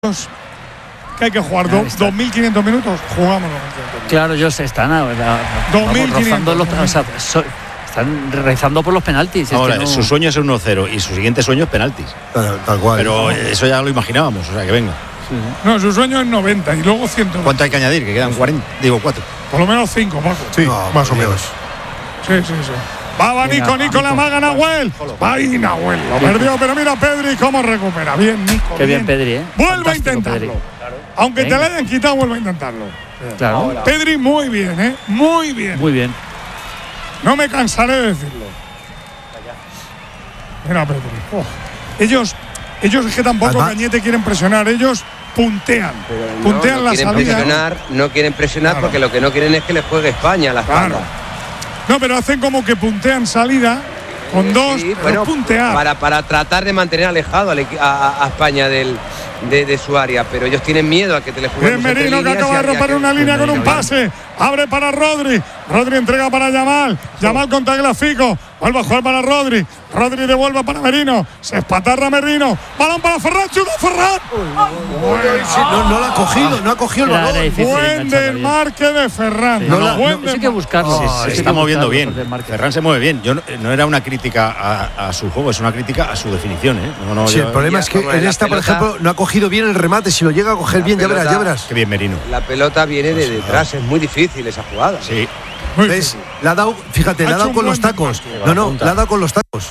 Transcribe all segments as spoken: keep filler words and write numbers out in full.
minutos. Que hay que jugar do, dos mil quinientos minutos. Jugamos dos mil quinientos minutos. Claro, ellos están a, a, dos mil quinientos. Los, o sea, so, están rezando por los penaltis. Ahora, es que no... su sueño es un uno cero y su siguiente sueño es penaltis. Tal, tal cual. Pero eso ya lo imaginábamos, o sea, que venga. Sí, sí. No, su sueño es noventa y luego cien. ¿Cuánto hay que añadir? Que quedan cuarenta, digo cuatro. Por lo menos cinco, Paco. Sí, no, más o menos. Sí, sí, sí. Va, va Nico, Nico, la maga Nahuel. Va ahí Nahuel. Lo perdió, pero mira Pedri cómo recupera. Bien, Nico. Qué bien, Pedri, ¿eh? Vuelve Fantástico, a intentarlo. Pedri. Aunque Venga. te la hayan quitado, vuelve a intentarlo. Claro. Ahora. Pedri muy bien, ¿eh? Muy bien. Muy bien. No me cansaré de decirlo. Mira Pedri. Oh. Ellos, ellos es que tampoco Además, Cañete quieren presionar. Ellos puntean. Pero no, puntean no la quieren salida. presionar, no quieren presionar Claro. porque lo que no quieren es que les juegue España a la espalda. Claro. No, pero hacen como que puntean salida con dos, Sí, pero bueno, puntear. para, para tratar de mantener alejado al equi- a, a España del, de, de su área, pero ellos tienen miedo a que te le jueguen. Bien Merino que acaba de romper una línea con un pase. Abre para Rodri. Rodri entrega para Yamal. Yamal con Tagliafico. Vuelve a jugar para Rodri. Rodri devuelve para Merino. Se espatarra Merino. Balón para Ferran. Chuta Ferran. Sí, no, no lo ha cogido, no ha cogido el Era- balón. era difícil Buen engancharla bien. desmarque de Ferran. Sí. No la- Buen Eso hay que desmarque. buscarlo. Sí, Eso sí, hay Se que está moviendo buscarlo, bien. los desmarques. Ferran se mueve bien. Yo no, no era una crítica a, a su juego, es una crítica a su definición, ¿eh? No, no, Sí, yo- el problema ya, es que como en la esta, por pelota- ejemplo, no ha cogido bien el remate. Si lo llega a coger La bien, ya verás, ya pelota- verás. Qué bien Merino. La pelota viene de detrás, es muy difícil esa jugada. Sí. Muy ¿Ves? bien. Le ha dado, fíjate, Ha le ha hecho dado un con buen los tacos. desmarque. No, no, le ha dado con los tacos.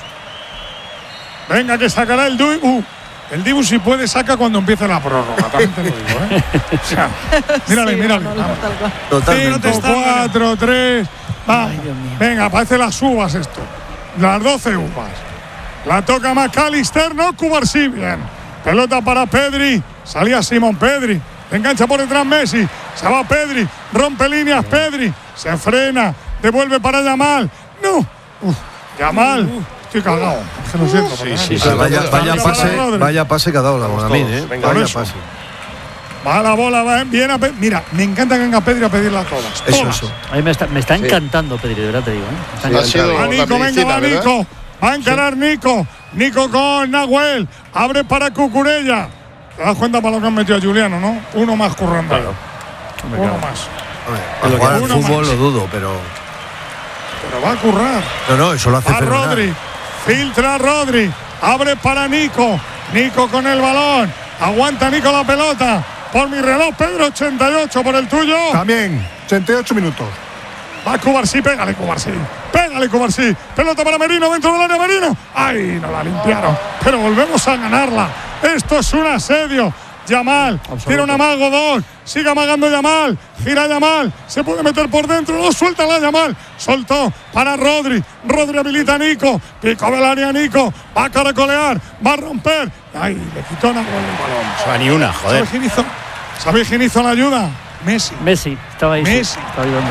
Venga, que sacará el Dibu. El Dibu, si puede, saca cuando empiece la prórroga. También te lo digo, ¿eh? O sea, mírale, Sí, mírale. no, no, tal cual. Totalmente. cinco, cuatro, tres. Va. Ay, Dios mío. Venga, parece las uvas esto. Las doce uvas. La toca McAllister, no Cubarsí. Bien. Pelota para Pedri. Salía Simón Pedri. Engancha por detrás Messi. Se va Pedri. Rompe líneas Pedri. Se frena. Devuelve para Yamal. No. Uf, Yamal. Estoy cagado. Es que lo siento. Sí, perdón. sí, sí. Vaya, vaya Venga, pase, para Rodri. vaya pase que ha dado la Bonamín, ¿eh? Por Vaya eso. pase. Va la bola, va bien a Pe- Mira, me encanta que venga Pedri a pedirla todas. Eso, todas. eso. A mí me está, me está Sí. encantando Pedri, de verdad te digo. ¿eh? Me está Ha encantando. sido Va la Nico, venga, medicina, va ¿verdad? Nico. Va a encarar Nico. Nico con Nahuel. Abre para Cucurella. Te das cuenta para lo que han metido a Juliano, ¿no? Uno más currando. Hombre, Uno claro. más. Hombre, para jugar al Uno fútbol más. lo dudo, pero. Pero va a currar. No, no, eso lo hace A fenomenal. Rodri. Filtra Rodri. Abre para Nico. Nico con el balón. Aguanta Nico la pelota. Por mi reloj, Pedro, ochenta y ocho por el tuyo. También, ochenta y ocho minutos. Va Cubarsí, pégale Cubarsí. Pégale Cubarsí. Pelota para Merino dentro del área Merino. ¡Ay! No la limpiaron. Pero volvemos a ganarla. Esto es un asedio. Yamal. Absoluto. Tiene un amago, dos. Sigue amagando Yamal. Gira Yamal. Se puede meter por dentro. No suelta la Yamal. Soltó para Rodri. Rodri habilita a Nico. Pico del área Nico. Va a caracolear. Va a romper. ¡Ay! Le quitó Nahuel el balón. O sea, ni una, joder. ¿Sabéis quién hizo? ¿Sabéis quién hizo la ayuda? Messi. Messi, estaba ahí. sí, Messi. estaba ayudando.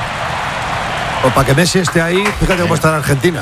O para que Messi esté ahí, fíjate cómo está en Argentina.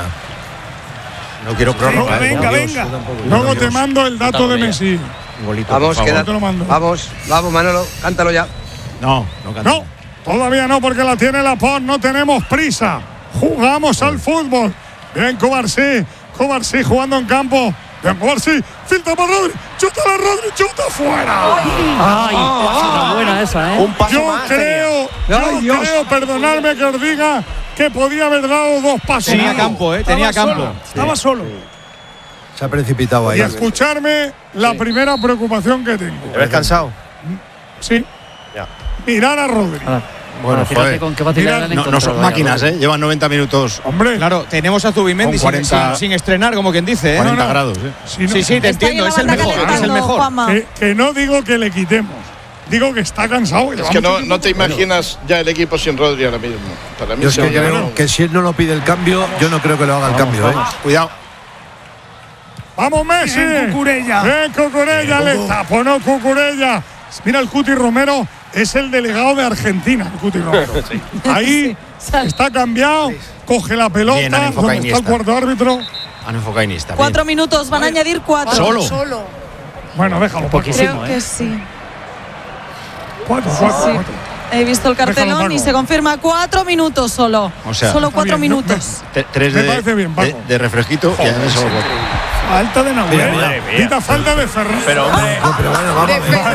No quiero prórroga. ¿eh? Venga, Por Dios. venga. Luego te mando el dato de Messi. Un golito, Vamos, por queda, favor. te lo mando. vamos, vamos, Manolo, cántalo ya. No, no canta. No, todavía no, porque la tiene Laporte. No tenemos prisa. Jugamos al fútbol. Bien, Cubarsí. Cubarsí jugando en campo. Bien, Cubarsí. Filtra para Rodri. Chuta la Rodri. Chuta fuera. ¡Ay! Una buena esa, ¿eh? Un paso Yo más. creo, yo creo, perdonadme que os diga que podía haber dado dos pasos. Tenía más. campo, ¿eh? Tenía Estaba campo. solo, Estaba solo. Se ha precipitado ahí. Y escucharme la primera preocupación que tengo. ¿Te ves cansado? Sí. Ya. Mirar a Rodri. Ahora, Bueno, ahora, fíjate joder. con qué facilidad Mira, le han No, no encontrado son ahí a máquinas, Rodri. ¿eh? Llevan noventa minutos, Hombre, Claro, tenemos a Zubimendi Con sin, cuarenta sin- sin estrenar, como quien dice, ¿eh? cuarenta no. grados, ¿eh? si no- Sí, sí, te Está ahí entiendo, en es la el banda mejor, es el calentando, mejor. Juanma. que, que no digo que le quitemos. Digo que está cansado. Es que no, no te imaginas ya el equipo sin Rodri ahora mismo. Para mí Yo es se que va a creo ganar. que si él no lo pide el cambio, yo no creo que lo haga el cambio, ¿eh? Cuidado. ¡Vamos, Messi! ¡Bien, Cucurella! ¡Bien, Cucurella! ¡Le tapó, no, Cucurella! Mira, el Cuti Romero es el delegado de Argentina, el Cuti Romero. Ahí sale. está cambiado, coge la pelota, Bien, han enfocado donde está el Iniesta. cuarto árbitro. Han enfocado a Iniesta. Cuatro bien. minutos, van a añadir cuatro. Solo. Bueno, déjalo, Paco. Poquísimo. Creo ¿eh? que sí. Cuatro, cuatro, sí. cuatro. He visto el Déjalo, cartelón y Paco. se confirma cuatro minutos solo. O sea, solo está cuatro bien, ¿no? minutos. Te- Tres Me de, parece bien, de, Paco. de refresquito y además solo cuatro. Falta de Nahuel. Mira, mira. Quita falta de Ferran. Pero hombre, No, pero bueno, vamos a ver.